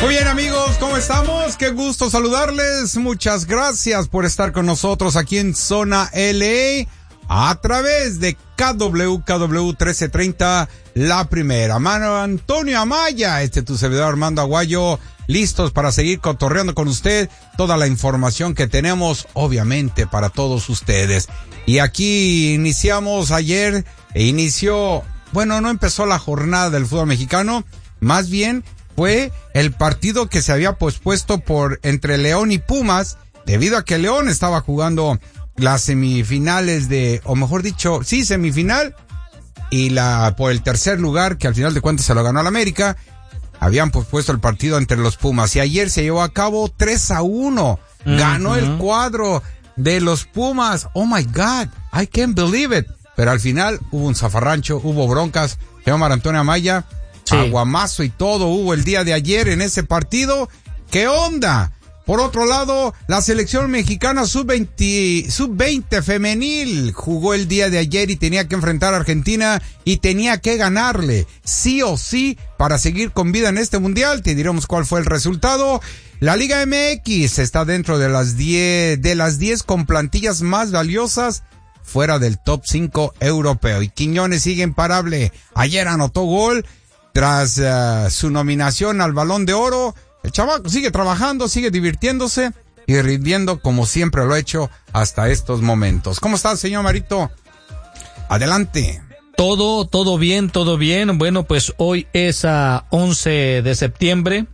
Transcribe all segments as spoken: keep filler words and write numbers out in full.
Muy bien, amigos, ¿cómo estamos? Qué gusto saludarles. Muchas gracias por estar con nosotros aquí en Zona L A a través de K W K W trece treinta, La Primera. Mano Antonio Amaya, este tu servidor Armando Aguayo, listos para seguir cotorreando con usted toda la información que tenemos, obviamente, para todos ustedes. Y aquí iniciamos ayer, e inició, bueno, no empezó la jornada del fútbol mexicano, más bien fue el partido que se había pospuesto por entre León y Pumas, debido a que León estaba jugando las semifinales de, o mejor dicho, sí, semifinal, y la por el tercer lugar, que al final de cuentas se lo ganó al América. Habían pospuesto el partido entre los Pumas, y ayer se llevó a cabo tres a uno. Uh-huh. Ganó el cuadro de los Pumas. Oh my God, I can't believe it. Pero al final hubo un zafarrancho, hubo broncas. Señor Mar Antonio Amaya, sí, aguamazo y todo hubo el día de ayer en ese partido. ¿Qué onda? Por otro lado, la selección mexicana sub veinte, sub veinte femenil jugó el día de ayer y tenía que enfrentar a Argentina y tenía que ganarle, sí o sí, para seguir con vida en este mundial. Te diremos cuál fue el resultado. La Liga M X está dentro de las diez, de las diez con plantillas más valiosas fuera del top cinco europeo. Y Quiñones sigue imparable. Ayer anotó gol tras uh, su nominación al Balón de Oro. El chamaco sigue trabajando, sigue divirtiéndose y rindiendo como siempre lo ha hecho hasta estos momentos. ¿Cómo está, señor Marito? Adelante. Todo, todo bien, todo bien. Bueno, pues hoy es a once de septiembre.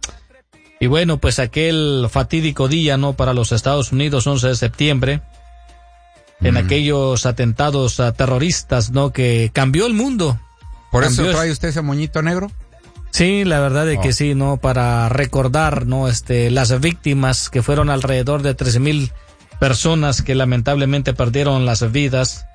Y bueno, pues aquel fatídico día, ¿no? Para los Estados Unidos, once de septiembre. Mm. En aquellos atentados uh, terroristas, ¿no? Que cambió el mundo. ¿Por cambió eso trae usted ese moñito negro? Sí, la verdad es oh. que sí, ¿no? Para recordar, ¿no? Este, las víctimas, que fueron alrededor de trece mil personas que lamentablemente perdieron las vidas,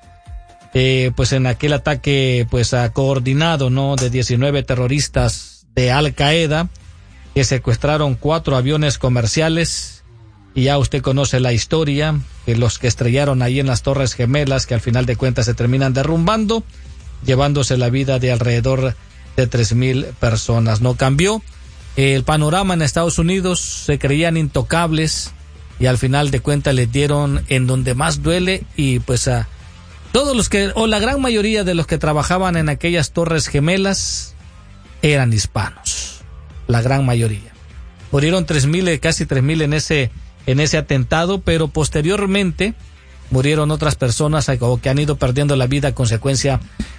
eh, pues en aquel ataque, pues, a coordinado, ¿no? De diecinueve terroristas de Al Qaeda, que secuestraron cuatro aviones comerciales, y ya usted conoce la historia, que los que estrellaron ahí en las Torres Gemelas, que al final de cuentas se terminan derrumbando, llevándose la vida de alrededor de tres mil personas. No cambió el panorama en Estados Unidos, se creían intocables y al final de cuentas les dieron en donde más duele, y pues a todos los que, o la gran mayoría de los que trabajaban en aquellas Torres Gemelas eran hispanos, la gran mayoría. Murieron tres mil, casi tres mil en ese, en ese atentado, pero posteriormente murieron otras personas o que han ido perdiendo la vida a consecuencia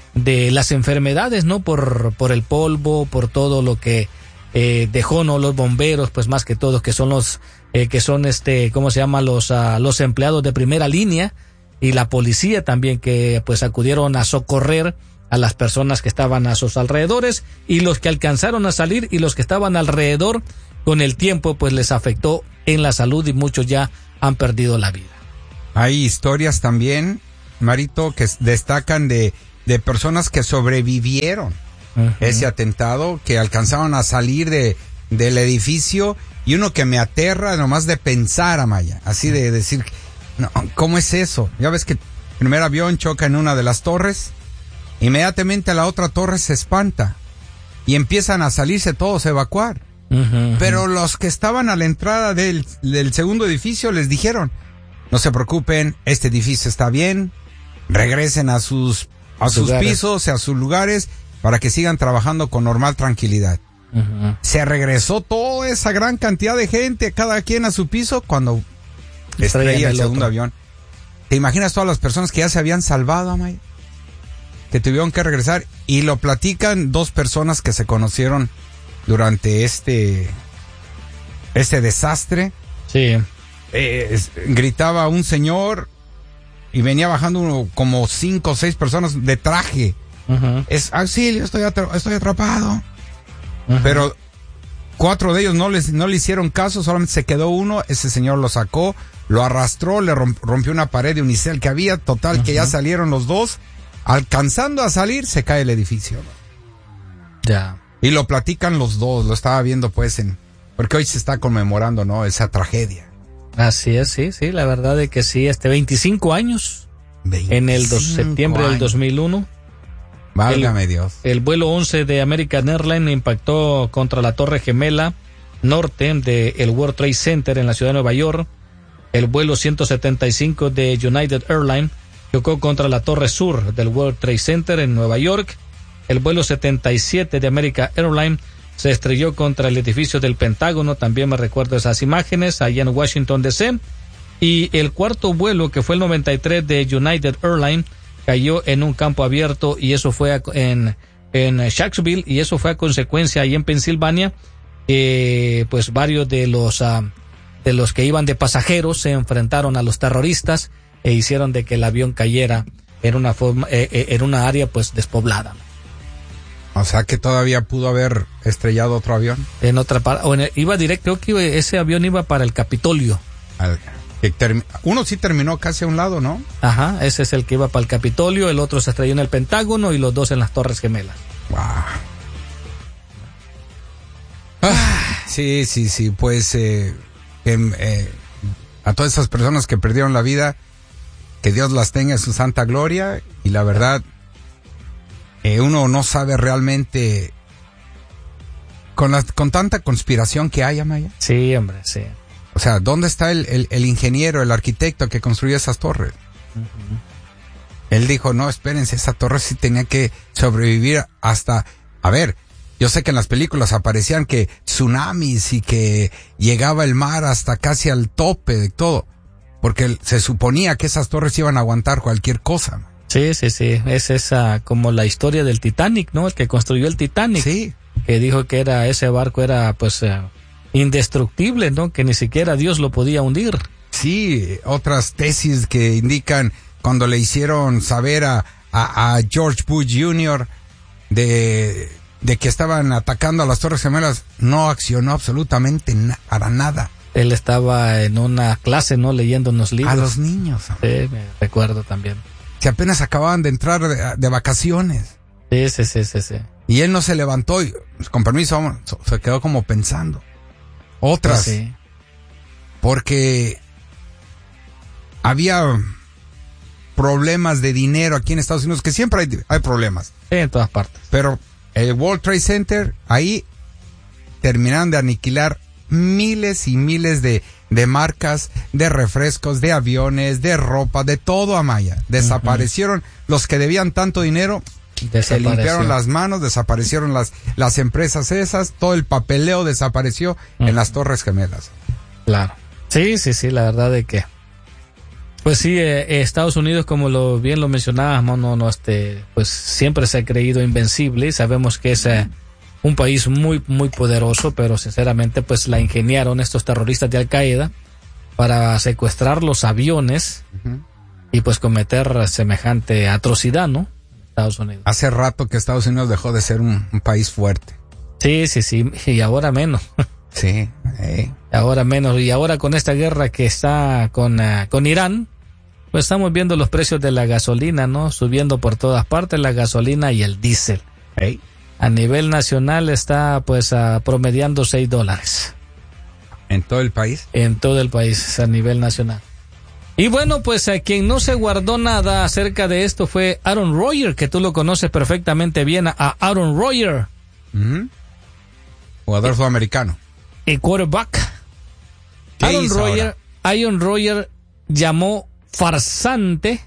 de las enfermedades, ¿no? Por, por el polvo, por todo lo que eh, dejó, ¿no? Los bomberos, pues más que todo, que son los, eh, que son este, ¿cómo se llama? Los, uh, los empleados de primera línea, y la policía también, que pues acudieron a socorrer a las personas que estaban a sus alrededores, y los que alcanzaron a salir y los que estaban alrededor, con el tiempo pues les afectó en la salud y muchos ya han perdido la vida. Hay historias también, Marito, que destacan de de personas que sobrevivieron uh-huh. ese atentado, que alcanzaron a salir de del edificio, y uno que me aterra nomás de pensar, Amaya, así de decir, no, ¿cómo es eso? Ya ves que el primer avión choca en una de las torres, inmediatamente la otra torre se espanta y empiezan a salirse todos a evacuar, uh-huh. pero los que estaban a la entrada del, del segundo edificio les dijeron, no se preocupen, este edificio está bien, regresen a sus a sus lugares. pisos, a sus lugares, para que sigan trabajando con normal tranquilidad. Uh-huh. Se regresó toda esa gran cantidad de gente, cada quien a su piso, cuando estrella el, el segundo otro. avión. ¿Te imaginas todas las personas que ya se habían salvado, Amaya? Que tuvieron que regresar, y lo platican dos personas que se conocieron durante este, este desastre. Sí. Eh, es, gritaba un señor, y venía bajando uno, como cinco o seis personas de traje. Uh-huh. Es auxilio, estoy, atra- estoy atrapado. Uh-huh. Pero cuatro de ellos no les no le hicieron caso, solamente se quedó uno. Ese señor lo sacó, lo arrastró, le romp- rompió una pared de unicel que había. Total, uh-huh. que ya salieron los dos. Alcanzando a salir, se cae el edificio. Ya. Y lo platican los dos, lo estaba viendo pues en... Porque hoy se está conmemorando, ¿no? Esa tragedia. Así es, sí, sí, la verdad es que sí, este veinticinco años, veinticinco en el dos, septiembre años. del dos mil uno. Válgame el, Dios. El vuelo once de American Airlines impactó contra la Torre Gemela norte del World Trade Center en la ciudad de Nueva York. El vuelo ciento setenta y cinco de United Airlines chocó contra la torre sur del World Trade Center en Nueva York. El vuelo setenta y siete de American Airlines se estrelló contra el edificio del Pentágono, también me recuerdo esas imágenes, allá en Washington D C. Y el cuarto vuelo, que fue el noventa y tres de United Airlines, cayó en un campo abierto, y eso fue a, en, en Shanksville, y eso fue a consecuencia ahí en Pensilvania, que pues varios de los, uh, de los que iban de pasajeros se enfrentaron a los terroristas e hicieron de que el avión cayera en una forma, eh, eh, en una área pues despoblada. O sea que todavía pudo haber estrellado otro avión. En otra parte, o en el, iba directo, creo que ese avión iba para el Capitolio. Al, que termi- uno sí terminó casi a un lado, ¿no? Ajá, ese es el que iba para el Capitolio, el otro se estrelló en el Pentágono y los dos en las Torres Gemelas. Wow. Ah, sí, sí, sí, pues eh, eh, eh, a todas esas personas que perdieron la vida, que Dios las tenga en su santa gloria, y la verdad, eh, uno no sabe realmente, con, la, con tanta conspiración que hay, Amaya. Sí, hombre, sí. O sea, ¿dónde está el, el, el ingeniero, el arquitecto que construyó esas torres? Uh-huh. Él dijo, no, espérense, esa torre sí tenía que sobrevivir hasta, a ver, yo sé que en las películas aparecían que tsunamis y que llegaba el mar hasta casi al tope de todo, porque se suponía que esas torres iban a aguantar cualquier cosa. Sí, sí, sí, es esa como la historia del Titanic, ¿no? El que construyó el Titanic. Sí. Que dijo que era, ese barco era pues uh, indestructible, ¿no? Que ni siquiera Dios lo podía hundir. Sí, otras tesis que indican cuando le hicieron saber a, a, a George Bush junior de, de que estaban atacando a las Torres Gemelas, no accionó absolutamente na- para nada. Él estaba en una clase, ¿no? Leyendo unos libros. A los niños. Sí, me recuerdo también. Que apenas acababan de entrar de, de vacaciones. Sí, sí, sí, sí, sí. Y él no se levantó y, con permiso, se quedó como pensando. Otras. Sí, sí. Porque había problemas de dinero aquí en Estados Unidos, que siempre hay, hay problemas. Sí, en todas partes. Pero el World Trade Center, ahí terminaron de aniquilar miles y miles de, de marcas, de refrescos, de aviones, de ropa, de todo, Amaya. Desaparecieron uh-huh. los que debían tanto dinero. Se limpiaron las manos, desaparecieron las, las empresas esas, todo el papeleo desapareció uh-huh. en las Torres Gemelas. Claro. Sí, sí, sí, la verdad de que pues sí, eh, Estados Unidos, como lo bien lo mencionábamos, no, no, este, pues siempre se ha creído invencible y sabemos que es eh, un país muy, muy poderoso, pero sinceramente pues la ingeniaron estos terroristas de Al Qaeda para secuestrar los aviones uh-huh. y pues cometer semejante atrocidad, ¿no? Estados Unidos. Hace rato que Estados Unidos dejó de ser un, un país fuerte. Sí, sí, sí, y ahora menos. Sí, eh. ahora menos, y ahora con esta guerra que está con, uh, con Irán, pues estamos viendo los precios de la gasolina, ¿no? Subiendo por todas partes, la gasolina y el diésel. Hey. A nivel nacional está pues uh, promediando seis dólares. ¿En todo el país? En todo el país, a nivel nacional. Y bueno, pues a quien no se guardó nada acerca de esto fue Aaron Rodgers, que tú lo conoces perfectamente bien, a Aaron Rodgers. Uh-huh. Jugador sudamericano. Y quarterback. Aaron Rodgers, Aaron Rodgers llamó farsante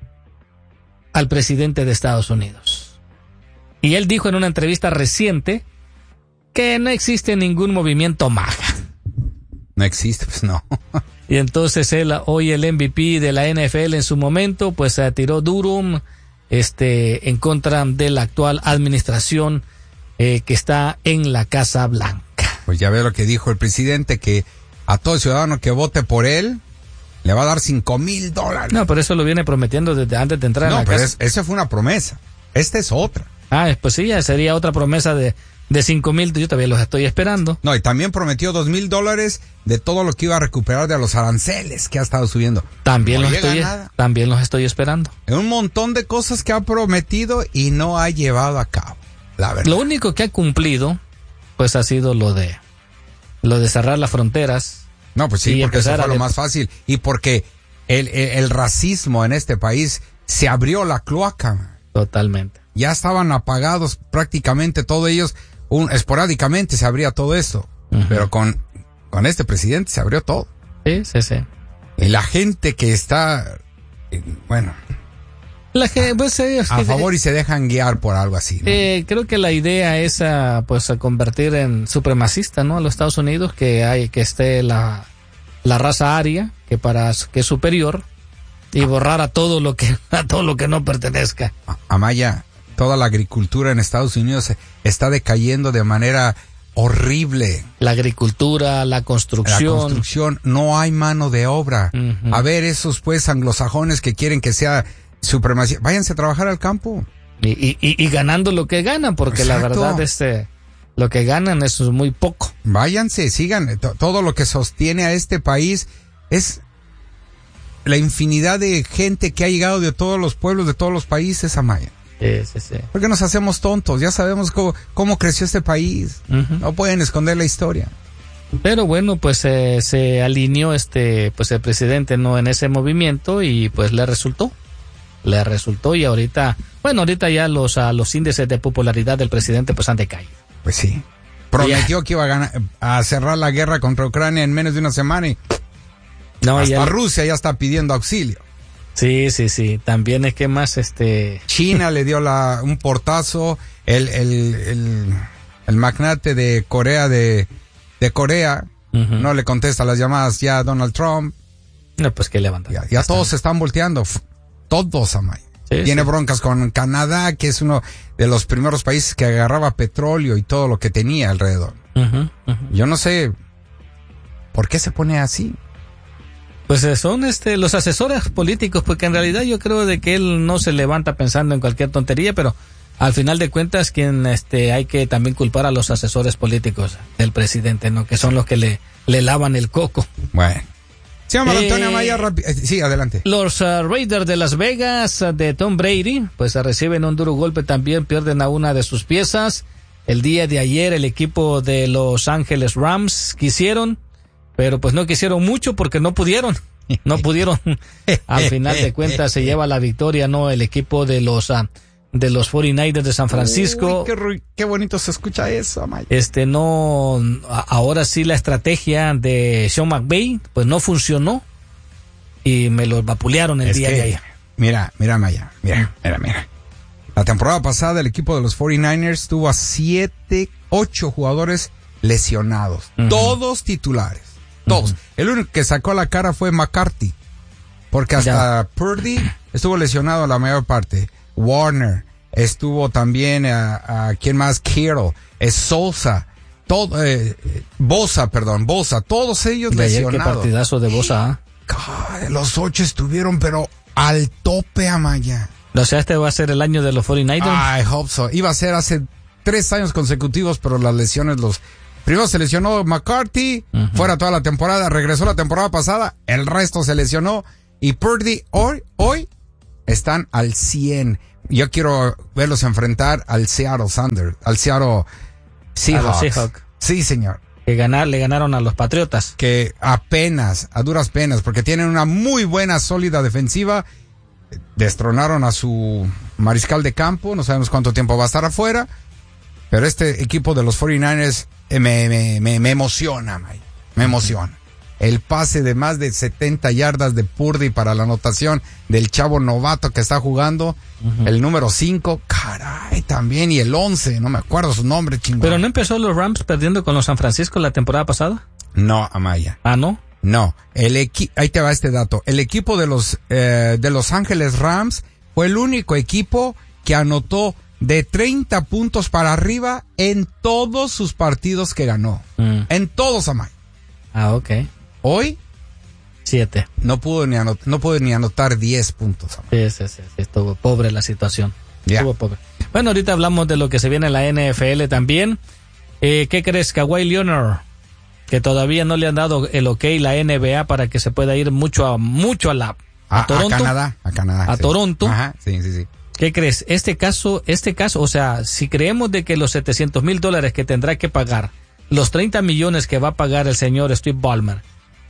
al presidente de Estados Unidos. Y él dijo en una entrevista reciente que no existe ningún movimiento MAGA. No existe, pues no. Y entonces él, hoy el M V P de la N F L en su momento, pues se tiró duro este, en contra de la actual administración eh, que está en la Casa Blanca. Pues ya ve lo que dijo el presidente, que a todo ciudadano que vote por él le va a dar cinco mil dólares. No, pero eso lo viene prometiendo desde antes de entrar no, a la pero casa. Es, esa fue una promesa. Esta es otra. Ah, pues sí, ya sería otra promesa de, de cinco mil. Yo todavía los estoy esperando. No, y también prometió dos mil dólares de todo lo que iba a recuperar de los aranceles que ha estado subiendo. También, no los estoy, también los estoy esperando. Un montón de cosas que ha prometido y no ha llevado a cabo, la verdad. Lo único que ha cumplido, pues ha sido lo de, lo de cerrar las fronteras. No, pues sí, porque eso fue lo más fácil. Y porque el, el, el racismo en este país se abrió la cloaca. Totalmente. Ya estaban apagados prácticamente todos ellos, un, esporádicamente se abría todo esto. Uh-huh. Pero con, con este presidente se abrió todo. Sí, sí, sí. Y la gente que está, bueno, la gente, pues, eh, a favor y se dejan guiar por algo así, ¿no? Eh, creo que la idea es a, pues a convertir en supremacista, ¿no? A los Estados Unidos, que hay que esté la, la raza aria, que para que es superior, y borrar a todo lo que a todo lo que no pertenezca. Amaya, toda la agricultura en Estados Unidos está decayendo de manera horrible. La agricultura, la construcción. La construcción, no hay mano de obra. Uh-huh. A ver, esos pues anglosajones que quieren que sea supremacía, váyanse a trabajar al campo. Y, y, y, y ganando lo que ganan, porque Exacto. La verdad este lo que ganan es muy poco. Váyanse, sigan. T- todo lo que sostiene a este país es la infinidad de gente que ha llegado de todos los pueblos, de todos los países, Amaya. Sí, sí, sí. Porque nos hacemos tontos, ya sabemos cómo, cómo creció este país. Uh-huh. No pueden esconder la historia. Pero bueno, pues eh, se alineó este, pues el presidente no en ese movimiento y pues le resultó. Le resultó y ahorita, bueno, ahorita ya los, uh, los índices de popularidad del presidente pues han decaído. Pues sí. Prometió ya. que iba a ganar, a cerrar la guerra contra Ucrania en menos de una semana y no, hasta ya... Rusia ya está pidiendo auxilio. Sí, sí, sí. También es que más este... China le dio la, un portazo. El, el, el, el magnate de Corea de, de Corea uh-huh. no le contesta las llamadas ya a Donald Trump. No, pues que levanta. Ya, ya todos se están volteando. Todos, Amay. Sí, Tiene sí. broncas con Canadá, que es uno de los primeros países que agarraba petróleo y todo lo que tenía alrededor. Uh-huh, uh-huh. Yo no sé por qué se pone así. Pues son este los asesores políticos, porque en realidad yo creo de que él no se levanta pensando en cualquier tontería, pero al final de cuentas quien este hay que también culpar a los asesores políticos del presidente, ¿no? Que son los que le, le lavan el coco. Bueno. Sí, eh, Antonio Amaya, rapi- sí, adelante. Los uh, Raiders de Las Vegas uh, de Tom Brady, pues uh, reciben un duro golpe también, pierden a una de sus piezas. El día de ayer el equipo de Los Ángeles Rams quisieron, pero pues no quisieron mucho porque no pudieron, no pudieron. Al final de cuentas se lleva la victoria, ¿no? El equipo de los uh, de los cuarenta y nueve ers de San Francisco. Uy, qué, qué bonito se escucha eso, Amaya. Este no, ahora sí la estrategia de Sean McVay pues no funcionó y me lo vapulearon el es día que, de ayer. Mira, mira, Amaya, mira, mira, mira. La temporada pasada el equipo de los cuarenta y nueve ers tuvo a siete, ocho jugadores lesionados, uh-huh. todos titulares, todos. Uh-huh. El único que sacó la cara fue McCarthy, porque hasta ya. Purdy estuvo lesionado la mayor parte. Warner, estuvo también a, a ¿quién más? Kittle, es Sosa, todo, eh, Bosa, perdón, Bosa, todos ellos de lesionados. Ayer, qué partidazo de Bosa. ¿eh? Los ocho estuvieron, pero al tope, Amaya. O sea, este va a ser el año de los cuarenta y nueve ers. I hope so. Iba a ser hace tres años consecutivos, pero las lesiones los... Primero se lesionó McCarthy, uh-huh. fuera toda la temporada, regresó la temporada pasada, el resto se lesionó, y Purdy hoy, hoy, están al cien. Yo quiero verlos enfrentar al Seattle Thunder, al Seattle Seahawks. Seahawks. Sí, señor. Que ganar, le ganaron a los Patriotas. Que apenas, a duras penas, porque tienen una muy buena, sólida defensiva. Destronaron a su mariscal de campo, no sabemos cuánto tiempo va a estar afuera. Pero este equipo de los cuarenta y nueve ers me, me, me, me emociona, May, me emociona. El pase de más de setenta yardas de Purdy para la anotación del chavo novato que está jugando. Uh-huh. El número cinco, caray, también. Y el once, no me acuerdo su nombre, chingón. ¿Pero no empezó los Rams perdiendo con los San Francisco la temporada pasada? No, Amaya. ¿Ah, no? No. El equi- Ahí te va este dato. El equipo de los, eh, de Los Ángeles Rams fue el único equipo que anotó de treinta puntos para arriba en todos sus partidos que ganó. Mm. En todos, Amaya. Ah, ok. Hoy, siete. No pudo ni anotar, no pudo ni anotar diez puntos. Sí, sí, sí, sí, estuvo pobre la situación. Yeah. Estuvo pobre. Bueno, ahorita hablamos de lo que se viene en la N F L también. Eh, ¿Qué crees? Kawhi Leonard, que todavía no le han dado el ok la N B A para que se pueda ir mucho a mucho a la a, a Toronto, a Canadá, a Canadá, a sí. Toronto. Ajá, sí, sí, sí. ¿Qué crees? Este caso, este caso, o sea, si creemos de que los setecientos mil dólares que tendrá que pagar, los treinta millones que va a pagar el señor Steve Ballmer,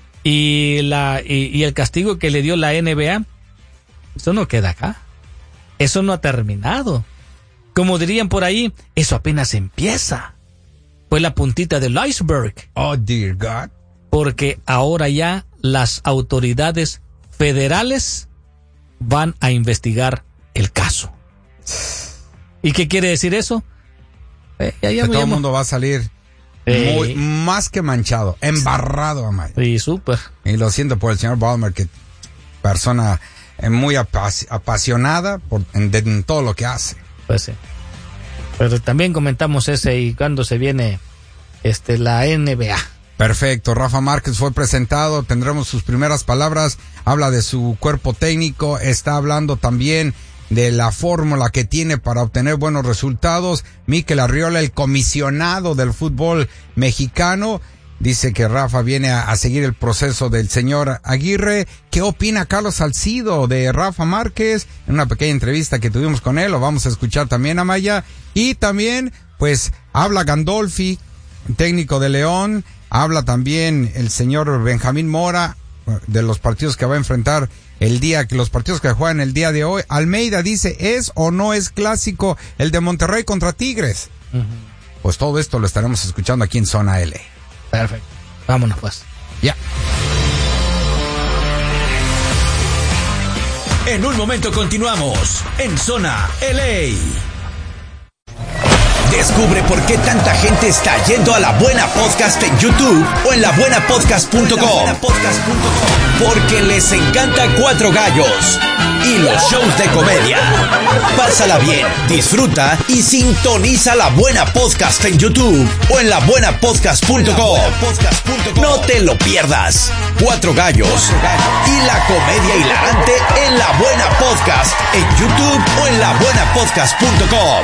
y la y, y el castigo que le dio la N B A, eso no queda acá. Eso no ha terminado. Como dirían por ahí, eso apenas empieza. fue la puntita del iceberg. Oh, dear God. Porque ahora ya las autoridades federales van a investigar el caso. ¿Y qué quiere decir eso? Eh, ya, ya, que todo ya, el mundo va a salir eh, muy, más que manchado, embarrado, Amaya. Sí, súper. Y lo siento por el señor Ballmer, que persona eh, muy apas- apasionada por, en, de, en todo lo que hace. Pues sí. Pero también comentamos ese y cuando se viene este la N B A. Perfecto, Rafa Márquez fue presentado, tendremos sus primeras palabras, habla de su cuerpo técnico, está hablando también de la fórmula que tiene para obtener buenos resultados. Mikel Arriola, el comisionado del fútbol mexicano, dice que Rafa viene a, a seguir el proceso del señor Aguirre. ¿Qué opina Carlos Salcido de Rafa Márquez? En una pequeña entrevista que tuvimos con él, lo vamos a escuchar también, Amaya. Y también, pues, habla Gandolfi, técnico de León, habla también el señor Benjamín Mora, de los partidos que va a enfrentar el día, que los partidos que juegan el día de hoy. Almeida dice, ¿es o no es clásico el de Monterrey contra Tigres? Uh-huh. Pues todo esto lo estaremos escuchando aquí en Zona L. Perfecto. Vámonos pues. Ya. En un momento continuamos en Zona L A. Descubre por qué tanta gente está yendo a La Buena Podcast en YouTube o en la buena podcast punto com. Porque les encanta Cuatro Gallos y los shows de comedia. Pásala bien, disfruta y sintoniza La Buena Podcast en YouTube o en la buena podcast punto com. No te lo pierdas. Cuatro Gallos y la comedia hilarante en La Buena Podcast en YouTube o en la buena podcast punto com.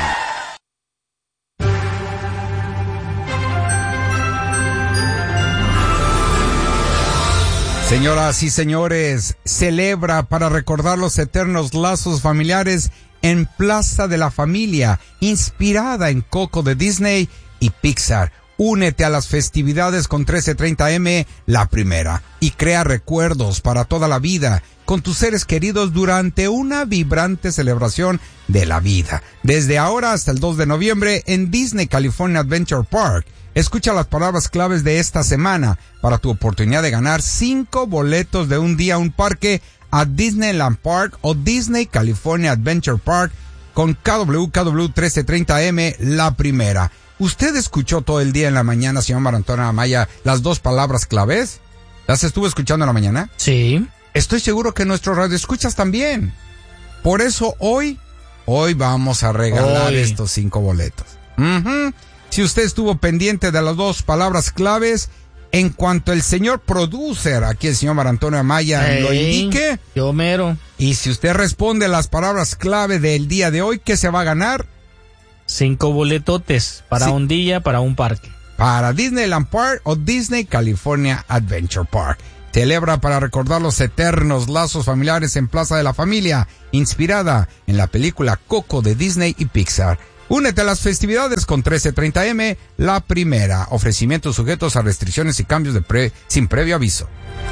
Señoras y señores, celebra para recordar los eternos lazos familiares en Plaza de la Familia, inspirada en Coco de Disney y Pixar. Únete a las festividades con trece treinta eme, la primera, y crea recuerdos para toda la vida con tus seres queridos durante una vibrante celebración de la vida. Desde ahora hasta el dos de noviembre en Disney California Adventure Park. Escucha las palabras claves de esta semana para tu oportunidad de ganar cinco boletos de un día a un parque a Disneyland Park o Disney California Adventure Park con K W K W trece treinta eme, la primera. ¿Usted escuchó todo el día en la mañana, señor Marantona Amaya, las dos palabras claves? ¿Las estuvo escuchando en la mañana? Sí. Estoy seguro que nuestro radio escuchas también. Por eso hoy, hoy vamos a regalar hoy estos cinco boletos. Uh-huh. Si usted estuvo pendiente de las dos palabras claves, en cuanto el señor producer, aquí el señor Marantonio Amaya, hey, lo indique. Yo mero. Y si usted responde las palabras clave del día de hoy, ¿qué se va a ganar? Cinco boletotes para sí. un día, para un parque. Para Disneyland Park o Disney California Adventure Park. Celebra para recordar los eternos lazos familiares en Plaza de la Familia, inspirada en la película Coco de Disney y Pixar. Únete a las festividades con trece treinta eme, la primera. Ofrecimientos sujetos a restricciones y cambios de pre, sin previo aviso.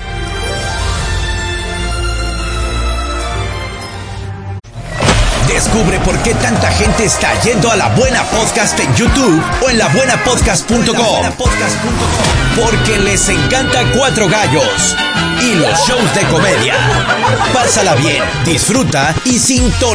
Descubre por qué tanta gente está yendo a La Buena Podcast en YouTube o en la buena podcast punto com. Porque les encanta Cuatro Gallos y los shows de comedia. Pásala bien, disfruta y sintoniza